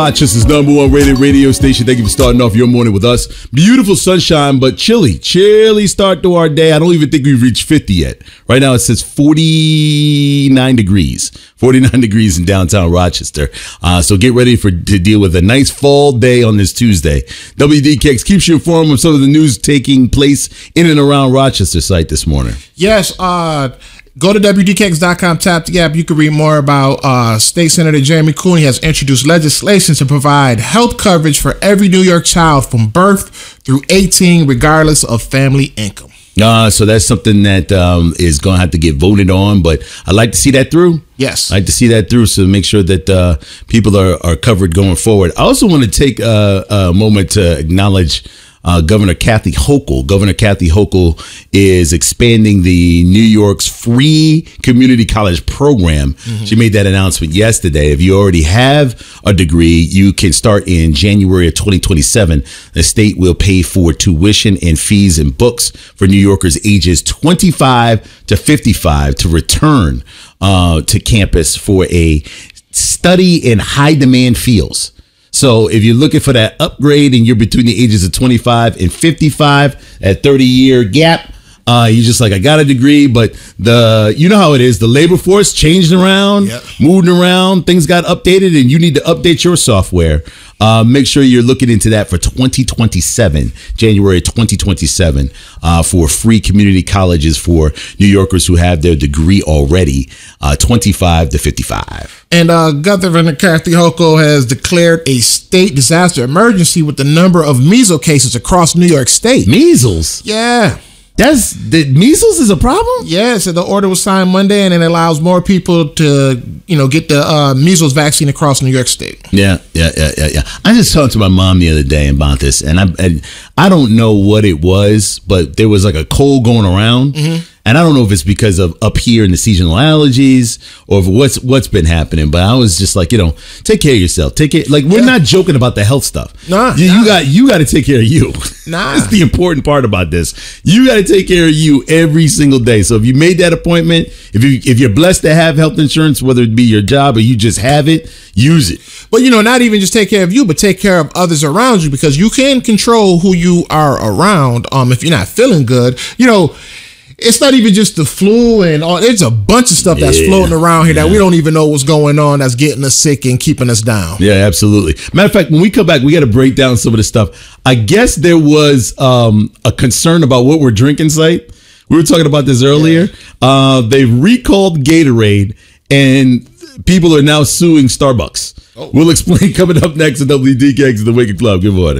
Rochester's #1 rated radio station. Thank you for starting off your morning with us. Beautiful sunshine, but chilly start to our day. I don't even think we've reached 50 yet. Right now it says 49 degrees in downtown Rochester. So get ready to deal with a nice fall day on this Tuesday. WDKX keeps you informed of some of the news taking place in and around Rochester site this morning. Yes, go to WDKX.com, tap the app. You can read more about State Senator Jeremy Cooney has introduced legislation to provide health coverage for every New York child from birth through 18, regardless of family income. So that's something that is going to have to get voted on, but I'd like to see that through. Yes. I'd like to see that through, so make sure that people are covered going forward. I also want to take a moment to acknowledge Governor Kathy Hochul. Governor Kathy Hochul is expanding the New York's free community college program. Mm-hmm. She made that announcement yesterday. If you already have a degree, you can start in January of 2027. The state will pay for tuition and fees and books for New Yorkers ages 25 to 55 to return to campus for a study in high demand fields. So if you're looking for that upgrade and you're between the ages of 25 and 55, that 30-year gap, you're just like, I got a degree, but you know how it is. The labor force changed around, moved around, things got updated, and you need to update your software. Make sure you're looking into that for 2027, January 2027, for free community colleges for New Yorkers who have their degree already, 25 to 55. And Governor Kathy Hochul has declared a state disaster emergency with the number of measles cases across New York State. Measles? Yeah. Measles is a problem? Yeah, so the order was signed Monday, and it allows more people to, get the measles vaccine across New York State. Yeah. I just talked to my mom the other day about this, and I don't know what it was, but there was like a cold going around. Mm-hmm. And I don't know if it's because of up here in the seasonal allergies or if what's been happening, but I was just like, take care of yourself. Take care. Like, we're not joking about the health stuff. You got to take care of you. That's the important part about this. You got to take care of you every single day. So if you made that appointment, if you're blessed to have health insurance, whether it be your job or you just have it, use it. But, not even just take care of you, but take care of others around you, because you can control who you are around. If you're not feeling good, it's not even just the flu and all. There's a bunch of stuff that's floating around here that we don't even know what's going on, that's getting us sick and keeping us down. Yeah, absolutely. Matter of fact, when we come back, we got to break down some of this stuff. I guess there was a concern about what we're drinking site. We were talking about this earlier. Yeah. They've recalled Gatorade, and people are now suing Starbucks. Oh. We'll explain coming up next at WDKX, The Wicked Club. Good morning.